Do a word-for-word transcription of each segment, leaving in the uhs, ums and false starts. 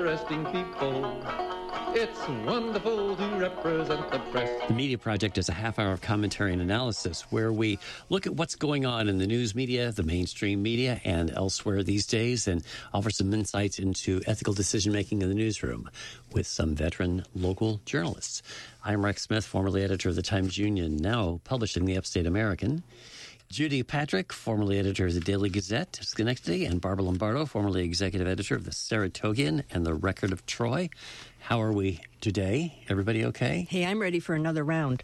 Interesting people. It's wonderful to represent the press. The Media Project is a half hour of commentary and analysis where we look at what's going on in the news media, the mainstream media, and elsewhere these days, and offer some insights into ethical decision-making in the newsroom with some veteran local journalists. I'm Rex Smith, formerly editor of the Times-Union, now publishing the Upstate American. Judy Patrick, formerly editor of the Daily Gazette, Schenectady, and Barbara Lombardo, formerly executive editor of the Saratogian and the Record of Troy. How are we today? Everybody okay? Hey, I'm ready for another round.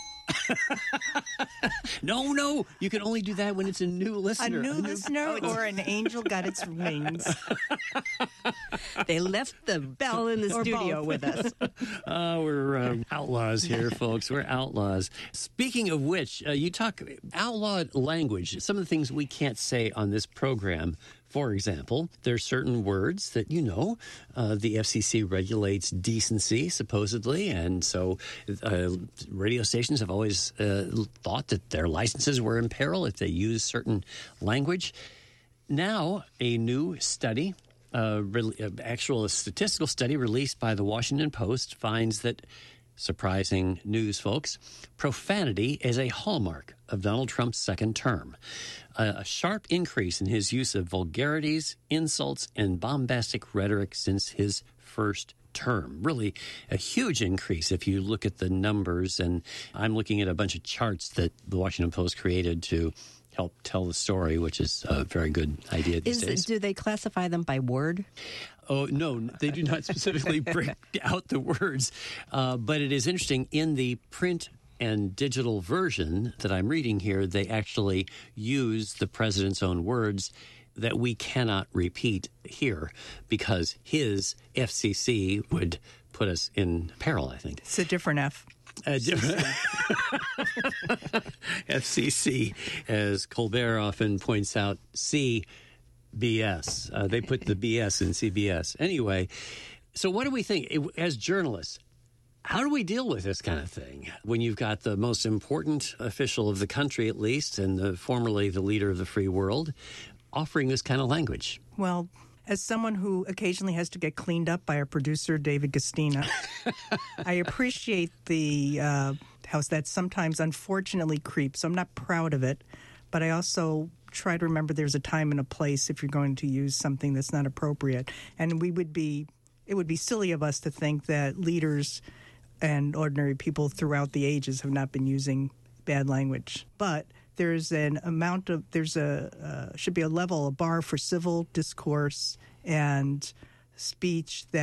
No, no. You can only do that when it's a new listener. A new, a new listener oh, or an angel got its wings. They left the bell in the Or studio both. with us. Uh, we're um, outlaws here, folks. We're outlaws. Speaking of which, uh, you talk outlawed language. Some of the things we can't say on this program. For example, there are certain words that, you know, uh, the F C C regulates decency, supposedly, and so uh, radio stations have always uh, thought that their licenses were in peril if they use certain language. Now, a new study, uh, re- uh, actual statistical study released by the Washington Post finds that, surprising news, folks, profanity is a hallmark of Donald Trump's second term. Uh, a sharp increase in his use of vulgarities, insults, and bombastic rhetoric since his first term. Really a huge increase if you look at the numbers. And I'm looking at a bunch of charts that the Washington Post created to help tell the story, which is a very good idea these Is, days. do they classify them by word? Oh, no, they do not specifically break out the words. Uh, but it is interesting, in the print and digital version that I'm reading here, they actually use the president's own words that we cannot repeat here because his F C C would put us in peril, I think. It's a different F. Uh, different F C C, as Colbert often points out, C B S. Uh, they put the B S in C B S. Anyway, so what do we think as journalists? How do we deal with this kind of thing when you've got the most important official of the country, at least, and the, formerly the leader of the free world, offering this kind of language? Well, as someone who occasionally has to get cleaned up by our producer, David Gastina, I appreciate the uh, how that sometimes unfortunately creeps. I'm not proud of it, but I also try to remember there's a time and a place if you're going to use something that's not appropriate. And we would be, it would be silly of us to think that leaders and ordinary people throughout the ages have not been using bad language. But there's an amount of, there's a, uh, should be a level, a bar for civil discourse and speech that